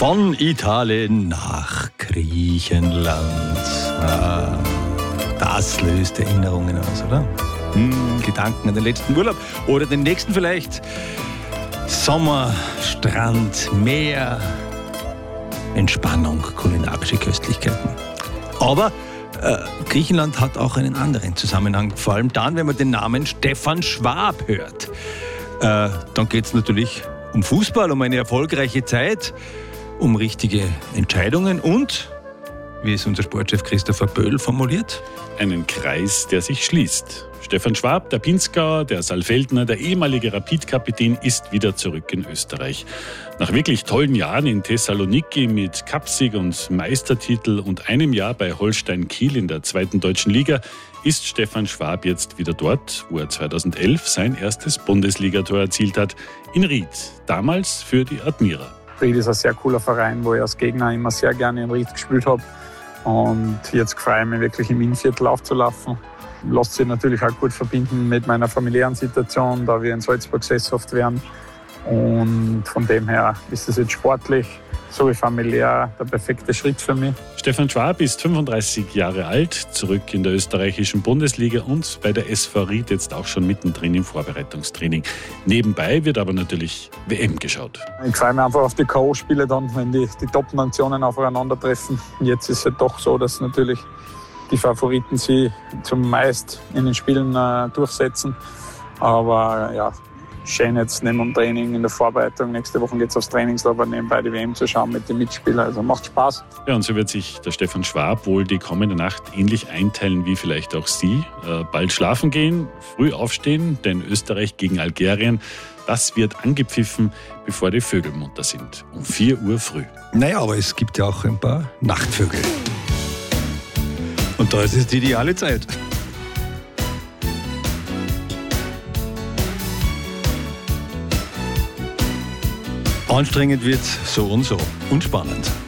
Von Italien nach Griechenland. Das löst Erinnerungen aus, oder? Gedanken an den letzten Urlaub oder den nächsten vielleicht. Sommer, Strand, Meer, Entspannung, kulinarische Köstlichkeiten. Aber Griechenland hat auch einen anderen Zusammenhang, vor allem dann, wenn man den Namen Stefan Schwab hört. Dann geht es natürlich um Fußball, um eine erfolgreiche Zeit, um richtige Entscheidungen und, wie es unser Sportchef Christopher Böll formuliert, einen Kreis, der sich schließt. Stefan Schwab, der Pinzgauer, der Saalfeldner, der ehemalige Rapid-Kapitän, ist wieder zurück in Österreich. Nach wirklich tollen Jahren in Thessaloniki mit Cupsieg und Meistertitel und einem Jahr bei Holstein Kiel in der 2. deutschen Liga ist Stefan Schwab jetzt wieder dort, wo er 2011 sein erstes Bundesligator erzielt hat, in Ried, damals für die Admira. Ried ist ein sehr cooler Verein, wo ich als Gegner immer sehr gerne in Ried gespielt habe. Und jetzt freue ich mich wirklich im Innviertel aufzulaufen. Lässt sich natürlich auch gut verbinden mit meiner familiären Situation, da wir in Salzburg sesshaft werden. Und von dem her ist es jetzt sportlich sowie familiär der perfekte Schritt für mich. Stefan Schwab ist 35 Jahre alt, zurück in der österreichischen Bundesliga und bei der SV Ried jetzt auch schon mittendrin im Vorbereitungstraining. Nebenbei wird aber natürlich WM geschaut. Ich freue mich einfach auf die K.O.-Spiele dann, wenn die Top-Nationen aufeinandertreffen. Jetzt ist es doch so, dass natürlich die Favoriten sie zum meist in den Spielen durchsetzen. Aber ja, schön jetzt neben dem Training in der Vorbereitung. Nächste Woche geht es aufs Trainingslager, nebenbei die WM zu schauen mit den Mitspielern. Also macht Spaß. Ja, und so wird sich der Stefan Schwab wohl die kommende Nacht ähnlich einteilen wie vielleicht auch Sie. Bald schlafen gehen, früh aufstehen, denn Österreich gegen Algerien, das wird angepfiffen, bevor die Vögel munter sind. Um 4 Uhr früh. Naja, aber es gibt ja auch ein paar Nachtvögel. Und da ist es die ideale Zeit. Anstrengend wird's so und so und spannend.